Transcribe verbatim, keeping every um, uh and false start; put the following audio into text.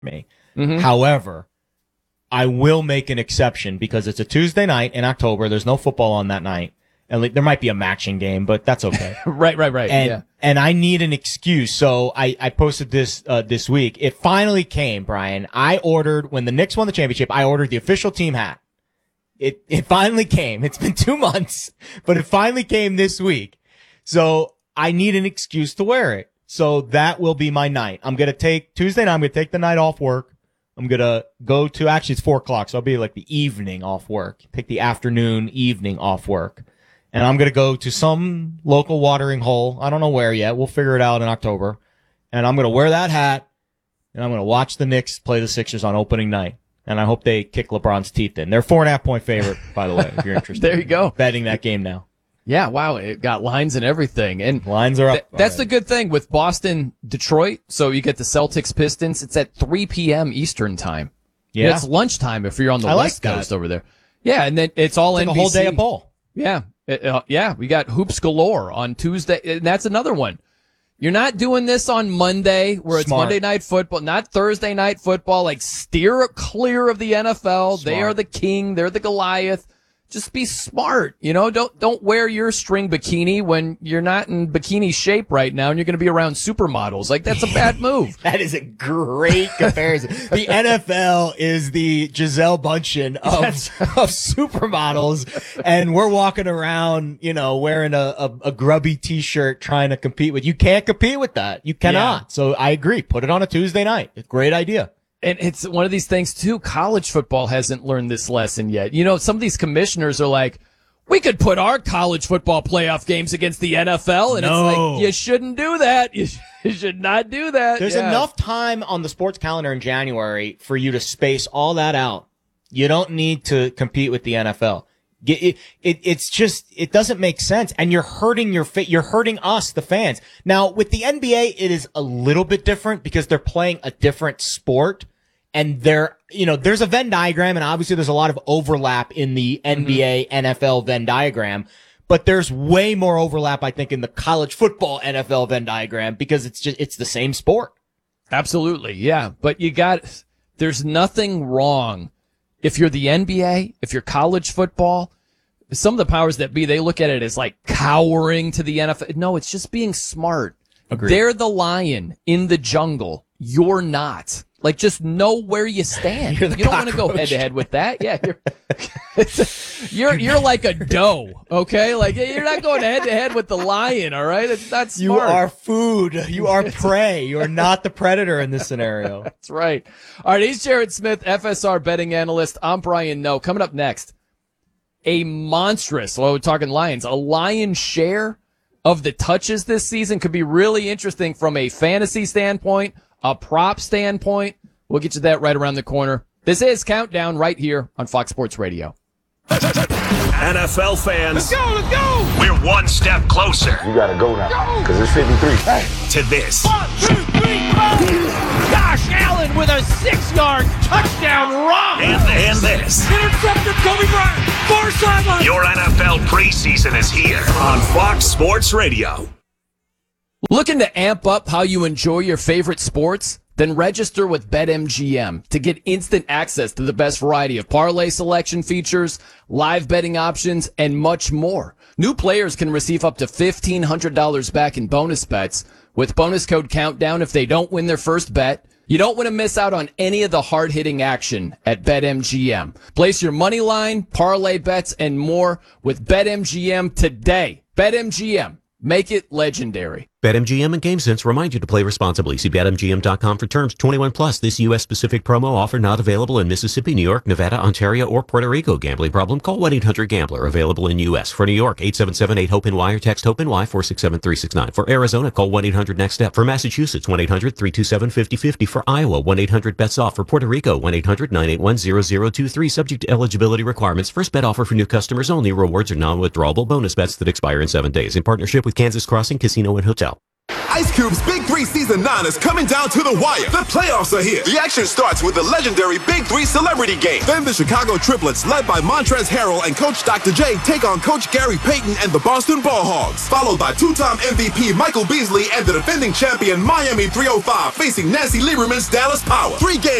me. Mm-hmm. However, I will make an exception because it's a Tuesday night in October. There's no football on that night. And there might be a matching game, but that's okay. right, right, right. And, yeah. and I need an excuse. So I, I posted this, uh, this week. It finally came, Brian. I ordered, when the Knicks won the championship, I ordered the official team hat. It, it finally came. It's been two months, but it finally came this week. So I need an excuse to wear it. So that will be my night. I'm going to take Tuesday night. I'm going to take the night off work. I'm going to go to, actually it's four o'clock. So I'll be like the evening off work. Take the afternoon, evening off work. And I'm going to go to some local watering hole. I don't know where yet. We'll figure it out in October. And I'm going to wear that hat. And I'm going to watch the Knicks play the Sixers on opening night. And I hope they kick LeBron's teeth in. They're four and a half point favorite, by the way, if you're interested. There you go. Betting that game now. Yeah, wow. It got lines and everything. And lines are up. Th- that's the good thing with Boston, Detroit. So you get the Celtics Pistons. It's at three p.m. Eastern time. Yeah. You know, it's lunchtime if you're on the I West like Coast that. over there. Yeah, and then it's all it's like N B C. a whole day of bowl. Yeah. Uh, yeah, we got hoops galore on Tuesday. And that's another one. You're not doing this on Monday where it's Smart. Monday night football, not Thursday night football. Like steer clear of the N F L. Smart. They are the king. They're the Goliath. Just be smart. You know, don't, don't wear your string bikini when you're not in bikini shape right now and you're going to be around supermodels. Like that's a bad move. That is a great comparison. The N F L is the Gisele Bundchen of, of supermodels, and we're walking around, you know, wearing a, a, a grubby t-shirt trying to compete with. You can't compete with that. You cannot. Yeah. So I agree. Put it on a Tuesday night. Great idea. And it's one of these things, too. College football hasn't learned this lesson yet. You know, some of these commissioners are like, we could put our college football playoff games against the N F L. And No. it's like, you shouldn't do that. You, sh- you should not do that. There's Yeah. enough time on the sports calendar in January for you to space all that out. You don't need to compete with the N F L. It, it, it, it's just, it doesn't make sense. And you're hurting your fa- you're hurting us, the fans. Now, with the N B A, it is a little bit different because they're playing a different sport. And there, you know, there's a Venn diagram, and obviously there's a lot of overlap in the N B A, mm-hmm. N F L Venn diagram. But there's way more overlap, I think, in the college football N F L Venn diagram because it's just, it's the same sport. Absolutely, yeah. But you got, there's nothing wrong if you're the N B A, if you're college football. Some of the powers that be, they look at it as like cowering to the N F L. No, it's just being smart. Agreed. They're the lion in the jungle. You're not. Like, just know where you stand. You're You the don't want to go head to head with that. Yeah, you're, you're, you're like a doe. Okay, like you're not going head to head with the lion. All right, it's not smart. You are food. You are prey. You are not the predator in this scenario. That's right. All right, he's Jared Smith, F S R betting analyst. I'm Brian Noe. Coming up next, a monstrous. Well, we're talking Lions. A lion's share of the touches this season could be really interesting from a fantasy standpoint. A prop standpoint. We'll get you that right around the corner. This is Countdown right here on Fox Sports Radio. N F L fans, Let's go, let's go! we're one step closer You gotta go now, because it's fifty-three. Hey. to this. One, two, three, four! Josh Allen with a six-yard touchdown run! And, and this. Intercepted Kobe Bryant, far sideline! Your N F L preseason is here on Fox Sports Radio. Looking to amp up how you enjoy your favorite sports? Then register with BetMGM to get instant access to the best variety of parlay selection features, live betting options, and much more. New players can receive up to fifteen hundred dollars back in bonus bets with bonus code Countdown if they don't win their first bet. You don't want to miss out on any of the hard-hitting action at BetMGM. Place your money line, parlay bets, and more with BetMGM today. BetMGM. Make it legendary. BetMGM and GameSense remind you to play responsibly. See Bet M G M dot com for terms. twenty-one plus. This U S specific promo offer not available in Mississippi, New York, Nevada, Ontario, or Puerto Rico. Gambling problem? Call one eight hundred gambler. Available in U S. For New York, eight seven seven eight hope N Y or text HOPE-NY four six seven three six nine. For Arizona, call one eight hundred next step. For Massachusetts, one eight hundred three two seven five zero five zero. For Iowa, one eight hundred bets off. For Puerto Rico, one eight hundred nine eight one zero zero two three. Subject to eligibility requirements. First bet offer for new customers only. Rewards are non-withdrawable bonus bets that expire in seven days. In partnership with Kansas Crossing Casino and Hotel. Ice Cube's Big Three Season nine is coming down to the wire. The playoffs are here. The action starts with the legendary Big Three Celebrity Game. Then the Chicago Triplets, led by Montrezl Harrell and Coach Doctor J, take on Coach Gary Payton and the Boston Ball Hogs. Followed by two-time M V P Michael Beasley and the defending champion Miami three oh five facing Nancy Lieberman's Dallas Power. Three games.